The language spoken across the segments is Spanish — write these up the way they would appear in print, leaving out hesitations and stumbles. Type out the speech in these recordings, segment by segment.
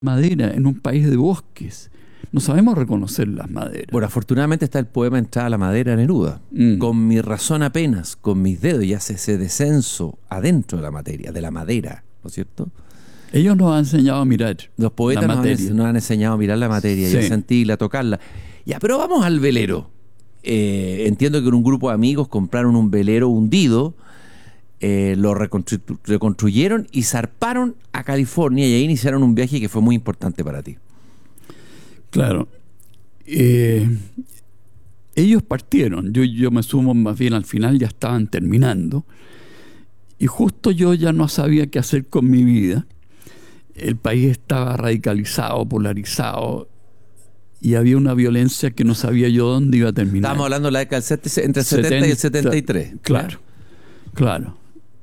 madera en un país de bosques. No sabemos reconocer las maderas. Bueno, afortunadamente está el poema Entrada a la madera de Neruda. Con mi razón apenas, con mis dedos, y hace ese descenso adentro de la materia, de la madera, ¿no es cierto? Ellos nos han enseñado a mirar. Los poetas nos han enseñado a mirar la materia, sí, y a sentirla, a tocarla. Ya, pero vamos al velero. Entiendo que un grupo de amigos compraron un velero hundido, lo reconstruyeron y zarparon a California, y ahí iniciaron un viaje que fue muy importante para ti. Claro. Ellos partieron. Yo me sumo más bien al final, ya estaban terminando. Y justo yo ya no sabía qué hacer con mi vida. El país estaba radicalizado, polarizado, y había una violencia que no sabía yo dónde iba a terminar. Estamos hablando de la década entre el 70 y el 73. Claro, claro.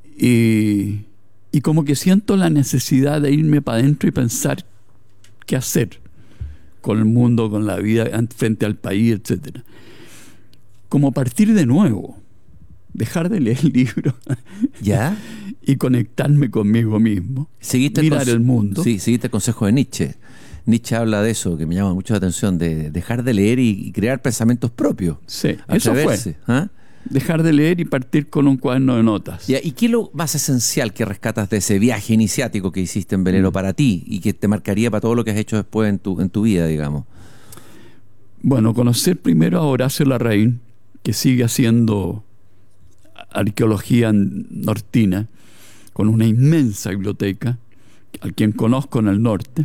Y como que siento la necesidad de irme para adentro y pensar qué hacer con el mundo, con la vida, frente al país, etcétera. Como partir de nuevo, dejar de leer libros. ¿Ya? Y conectarme conmigo mismo. Mirar el mundo. Sí, seguiste el consejo de Nietzsche. Nietzsche habla de eso, que me llama mucho la atención, de dejar de leer y crear pensamientos propios. Sí, eso fue. ¿Ah? Dejar de leer y partir con un cuaderno de notas. ¿Y qué es lo más esencial que rescatas de ese viaje iniciático que hiciste en velero para ti y que te marcaría para todo lo que has hecho después en tu vida, digamos? Bueno, conocer primero a Horacio Larraín, que sigue haciendo arqueología nortina, con una inmensa biblioteca, al quien conozco en el norte,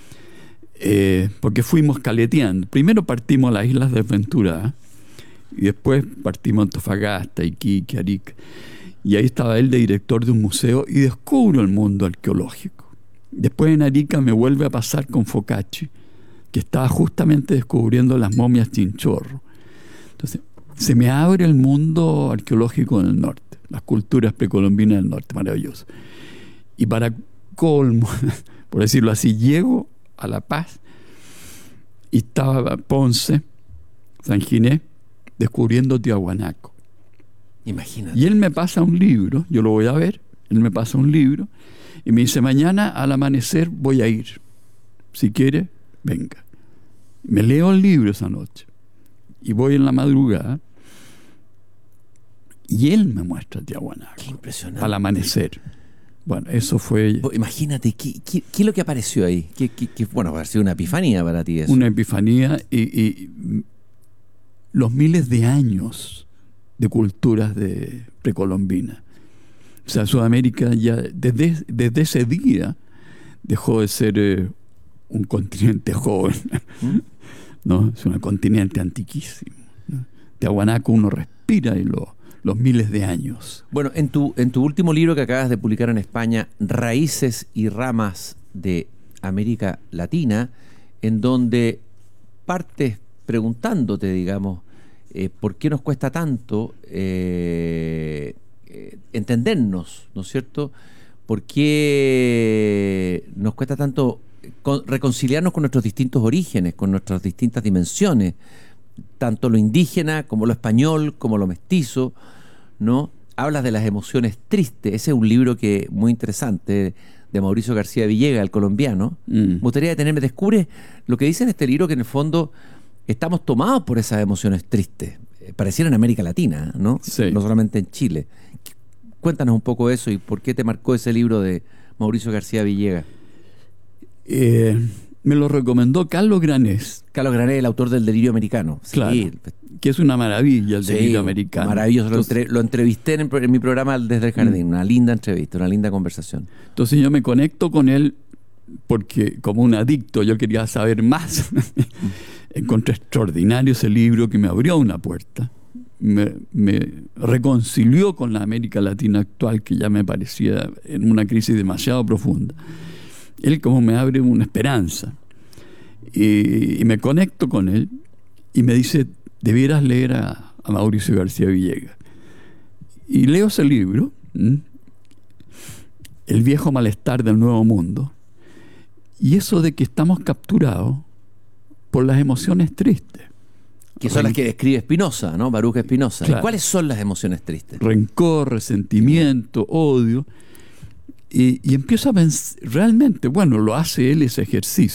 porque fuimos caleteando. Primero partimos a las Islas Desventuradas, y después partimos a Antofagasta, Iquique, Arica. Y ahí estaba él de director de un museo y descubro el mundo arqueológico. Después en Arica me vuelve a pasar con Focacci, que estaba justamente descubriendo las momias Chinchorro. Entonces, se me abre el mundo arqueológico en el norte, las culturas precolombinas del norte, maravilloso. Y para colmo, por decirlo así, llego a La Paz y estaba Ponce, San Ginés, descubriendo Tiahuanaco. Imagínate. Y él me pasa un libro, yo lo voy a ver, él me pasa un libro y me dice, mañana al amanecer voy a ir, si quiere, venga. Me leo el libro esa noche y voy en la madrugada y él me muestra Tiahuanaco. Qué impresionante. Al amanecer. Bueno, eso fue... Imagínate, ¿qué es lo que apareció ahí? Bueno, ha sido una epifanía para ti eso. Una epifanía y los miles de años de culturas precolombinas. O sea, Sudamérica ya desde ese día dejó de ser un continente joven. ¿No? Es un continente antiquísimo, ¿no? Tiahuanaco uno respira y los miles de años. Bueno, en tu último libro que acabas de publicar en España, Raíces y Ramas de América Latina, en donde partes preguntándote, digamos, por qué nos cuesta tanto entendernos, ¿no es cierto? ¿Por qué nos cuesta tanto reconciliarnos con nuestros distintos orígenes, con nuestras distintas dimensiones, tanto lo indígena como lo español, como lo mestizo, ¿no? Hablas de las emociones tristes. Ese es un libro muy interesante de Mauricio García Villegas, el colombiano. Me gustaría detenerme. Descubre lo que dice en este libro, que en el fondo estamos tomados por esas emociones tristes. Pareciera en América Latina, ¿no? Sí. No solamente en Chile. Cuéntanos un poco eso y por qué te marcó ese libro de Mauricio García Villegas. Me lo recomendó Carlos Granés. Carlos Granés, el autor del Delirio Americano. Claro, sí, que es una maravilla el Delirio Americano. Maravilloso. Entonces, lo entrevisté en mi programa Desde el Jardín. Una linda entrevista, una linda conversación. Entonces yo me conecto con él porque, como un adicto, yo quería saber más. Encontré extraordinario ese libro que me abrió una puerta. Me reconcilió con la América Latina actual, que ya me parecía en una crisis demasiado profunda. Él como me abre una esperanza. Y me conecto con él y me dice, debieras leer a Mauricio García Villegas. Y leo ese libro, El viejo malestar del nuevo mundo. Y eso de que estamos capturados por las emociones tristes. Que son las que describe Spinoza, ¿no? Baruch Spinoza. Claro. ¿Y cuáles son las emociones tristes? Rencor, resentimiento, odio. Y empiezo a pensar, realmente, bueno, lo hace él ese ejercicio.